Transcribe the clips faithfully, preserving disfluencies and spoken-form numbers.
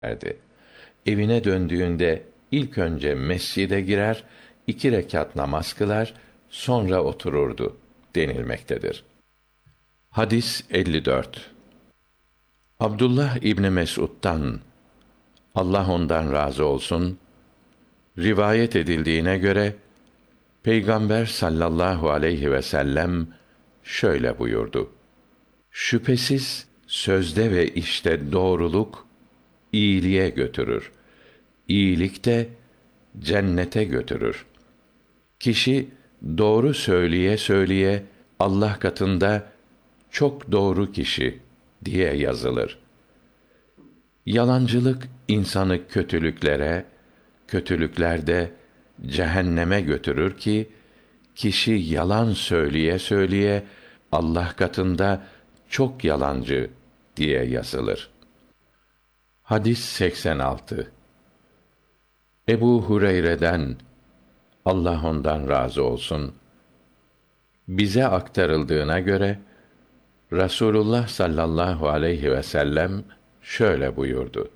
erdi. Evine döndüğünde ilk önce mescide girer, iki rekat namaz kılar, sonra otururdu denilmektedir. Hadis elli dört. Abdullah İbni Mes'ud'dan, Allah ondan razı olsun, rivayet edildiğine göre Peygamber sallallahu aleyhi ve sellem şöyle buyurdu: Şüphesiz sözde ve işte doğruluk iyiliğe götürür. İyilik de cennete götürür. Kişi doğru söyleye söyleye Allah katında çok doğru kişi diye yazılır. Yalancılık insanı kötülüklere, kötülükler de cehenneme götürür ki kişi yalan söyleye söyleye Allah katında çok yalancı diye yazılır. Hadis seksen altı. Ebu Hureyre'den, Allah ondan razı olsun, bize aktarıldığına göre Rasulullah sallallahu aleyhi ve sellem şöyle buyurdu: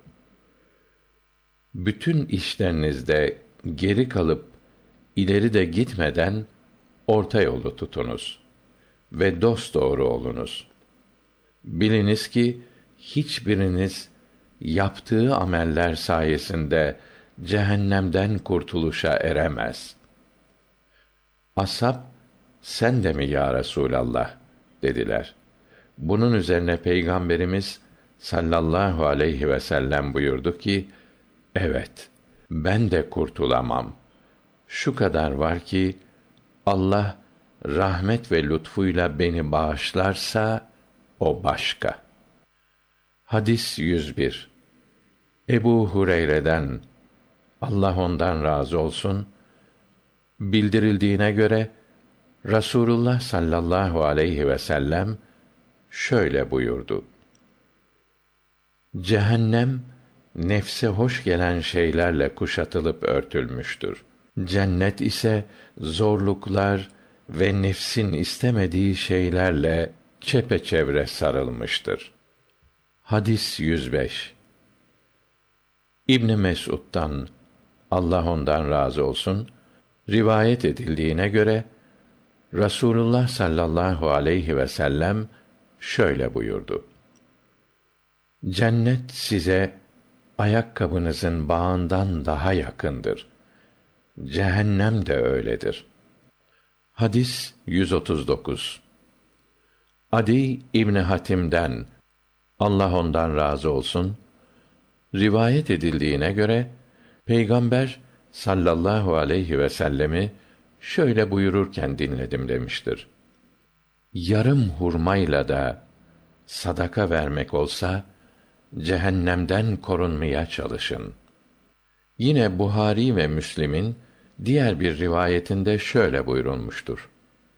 Bütün işlerinizde geri kalıp ileri de gitmeden orta yolu tutunuz ve dosdoğru olunuz. Biliniz ki hiçbiriniz yaptığı ameller sayesinde cehennemden kurtuluşa eremez. Ashab, sen de mi ya Resûlallah dediler. Bunun üzerine Peygamberimiz sallallahu aleyhi ve sellem buyurdu ki, evet, ben de kurtulamam. Şu kadar var ki, Allah rahmet ve lütfuyla beni bağışlarsa, o başka. Hadis yüz bir. Ebu Hureyre'den, Allah ondan razı olsun, bildirildiğine göre, Rasulullah sallallahu aleyhi ve sellem şöyle buyurdu: Cehennem, nefse hoş gelen şeylerle kuşatılıp örtülmüştür. Cennet ise zorluklar ve nefsin istemediği şeylerle çepeçevre sarılmıştır. Hadis yüz beş. İbn Mes'ud'dan, Allah ondan razı olsun, rivayet edildiğine göre Rasulullah sallallahu aleyhi ve sellem şöyle buyurdu: Cennet size ayakkabınızın bağından daha yakındır. Cehennem de öyledir. Hadis yüz otuz dokuz. Adi İbni Hatim'den, Allah ondan razı olsun, rivayet edildiğine göre Peygamber sallallahu aleyhi ve sellemi şöyle buyururken dinledim demiştir: Yarım hurmayla da sadaka vermek olsa cehennemden korunmaya çalışın. Yine Buhari ve Müslim'in diğer bir rivayetinde şöyle buyurulmuştur: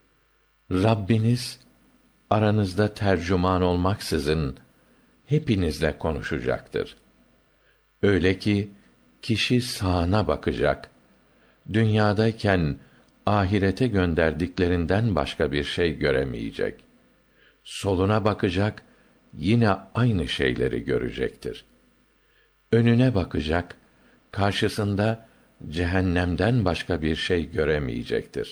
Rabbiniz aranızda tercüman olmaksızın hepinizle konuşacaktır. Öyle ki kişi sağına bakacak, dünyadayken ahirete gönderdiklerinden başka bir şey göremeyecek. Soluna bakacak, yine aynı şeyleri görecektir. Önüne bakacak, karşısında cehennemden başka bir şey göremeyecektir.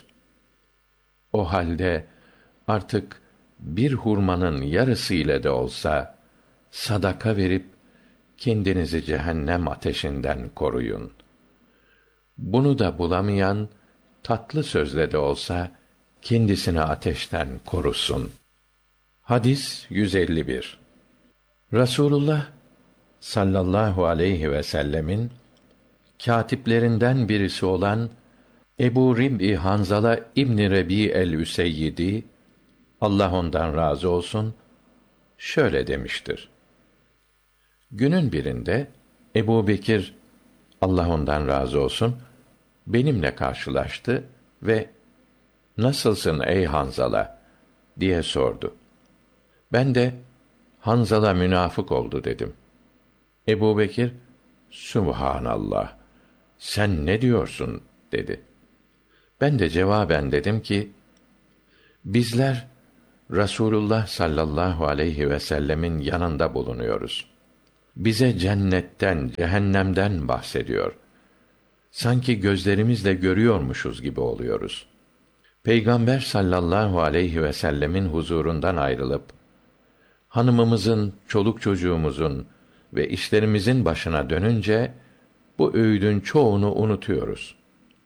O halde artık bir hurmanın yarısı ile de olsa sadaka verip kendinizi cehennem ateşinden koruyun. Bunu da bulamayan tatlı sözle de olsa kendisini ateşten korusun. Hadis yüz elli bir. Rasulullah sallallahu aleyhi ve sellemin kâtiplerinden birisi olan Ebu Rib'i Hanzala İbn Rebi el-Üseyyidi, Allah ondan razı olsun, şöyle demiştir: Günün birinde Ebu Bekir, Allah ondan razı olsun, benimle karşılaştı ve "Nasılsın ey Hanzala?" diye sordu. Ben de "Hanzala münafık oldu." dedim. Ebu Bekir, "Subhanallah, sen ne diyorsun?" dedi. Ben de cevaben dedim ki, bizler Rasulullah sallallahu aleyhi ve sellemin yanında bulunuyoruz. bize cennetten, cehennemden bahsediyor. Sanki gözlerimizle görüyormuşuz gibi oluyoruz. Peygamber sallallahu aleyhi ve sellemin huzurundan ayrılıp hanımımızın, çoluk çocuğumuzun ve işlerimizin başına dönünce bu öğüdün çoğunu unutuyoruz.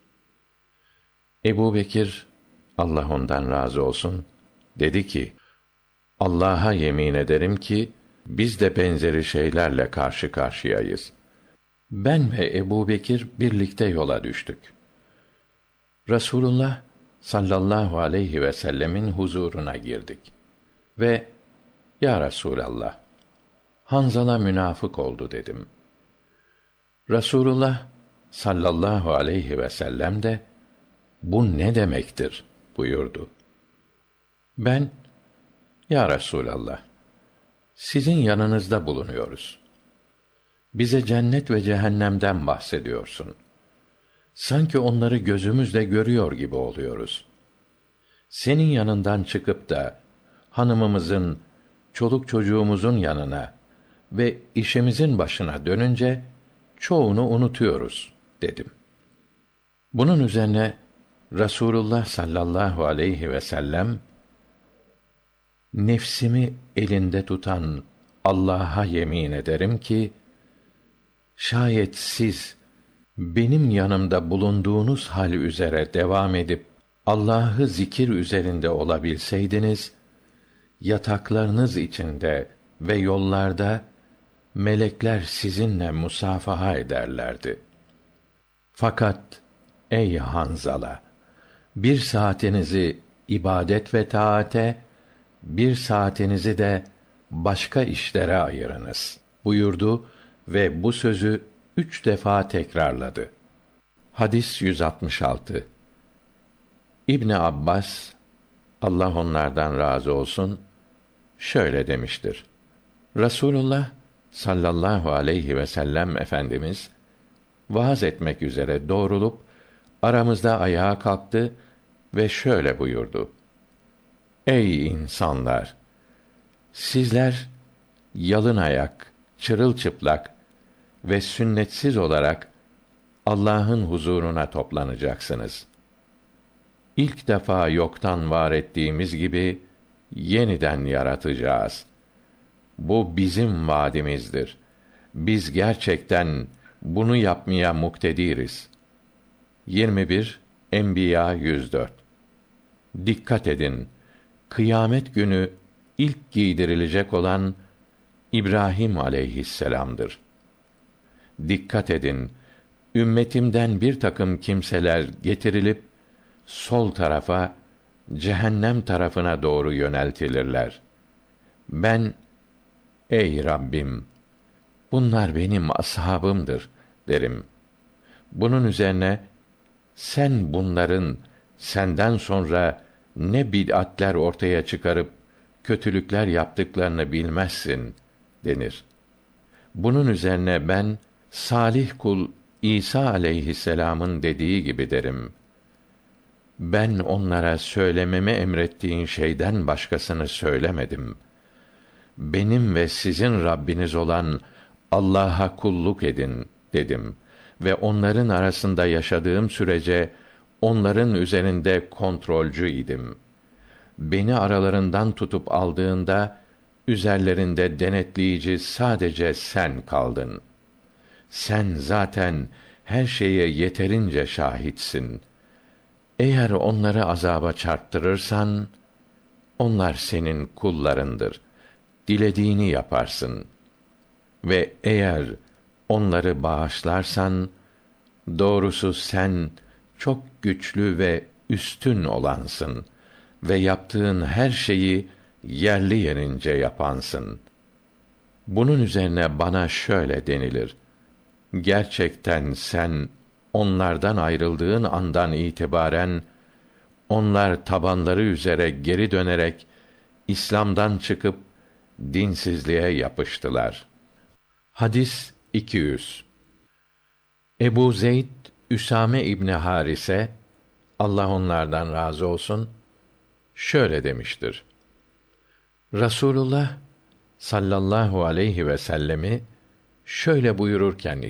Ebu Bekir, Allah ondan razı olsun, dedi ki, Allah'a yemin ederim ki, biz de benzeri şeylerle karşı karşıyayız. Ben ve Ebu Bekir birlikte yola düştük. Resulullah sallallahu aleyhi ve sellemin huzuruna girdik. Ve, Ya Resûlallah, Hanzala münafık oldu dedim. Resulullah sallallahu aleyhi ve sellem de, bu ne demektir buyurdu. Ben, Ya Resûlallah, sizin yanınızda bulunuyoruz. Bize cennet ve cehennemden bahsediyorsun. Sanki onları gözümüzle görüyor gibi oluyoruz. Senin yanından çıkıp da hanımımızın, çoluk çocuğumuzun yanına ve işimizin başına dönünce çoğunu unutuyoruz dedim. Bunun üzerine Rasulullah sallallahu aleyhi ve sellem, nefsimi elinde tutan Allah'a yemin ederim ki, şayet siz benim yanımda bulunduğunuz hal üzere devam edip Allah'ı zikir üzerinde olabilseydiniz, yataklarınız içinde ve yollarda melekler sizinle musafaha ederlerdi. Fakat ey Hanzala, bir saatinizi ibadet ve taate, bir saatinizi de başka işlere ayırınız buyurdu ve bu sözü üç defa tekrarladı. Hadis yüz altmış altı. İbni Abbas, Allah onlardan razı olsun, şöyle demiştir. Rasulullah sallallahu aleyhi ve sellem Efendimiz vaaz etmek üzere doğrulup aramızda ayağa kalktı ve şöyle buyurdu: Ey insanlar! Sizler yalın ayak, çırılçıplak ve sünnetsiz olarak Allah'ın huzuruna toplanacaksınız. İlk defa yoktan var ettiğimiz gibi yeniden yaratacağız. Bu bizim vaadimizdir. Biz gerçekten bunu yapmaya muktediriz. yirmi bir Enbiya yüz dört. Dikkat edin, kıyamet günü ilk giydirilecek olan İbrahim aleyhisselam'dır. Dikkat edin, ümmetimden bir takım kimseler getirilip sol tarafa, cehennem tarafına doğru yöneltilirler. Ben, ey Rabbim, bunlar benim ashabımdır derim. Bunun üzerine, sen bunların senden sonra ne bid'atler ortaya çıkarıp kötülükler yaptıklarını bilmezsin denir. Bunun üzerine ben, salih kul İsa aleyhisselam'ın dediği gibi derim. Ben onlara söylememi emrettiğin şeyden başkasını söylemedim. Benim ve sizin Rabbiniz olan Allah'a kulluk edin dedim ve onların arasında yaşadığım sürece onların üzerinde kontrolcü idim. Beni aralarından tutup aldığında üzerlerinde denetleyici sadece sen kaldın. Sen zaten her şeye yeterince şahitsin. Eğer onları azaba çarptırırsan, onlar senin kullarındır. Dilediğini yaparsın. Ve eğer onları bağışlarsan, doğrusu sen çok güçlü ve üstün olansın ve yaptığın her şeyi yerli yerince yapansın. Bunun üzerine bana şöyle denilir: gerçekten sen onlardan ayrıldığın andan itibaren onlar tabanları üzere geri dönerek İslam'dan çıkıp dinsizliğe yapıştılar. Hadis iki yüz. Ebu Zeyd Üsame İbni Harise, Allah onlardan razı olsun, şöyle demiştir. Rasulullah sallallahu aleyhi ve sellemi şöyle buyururken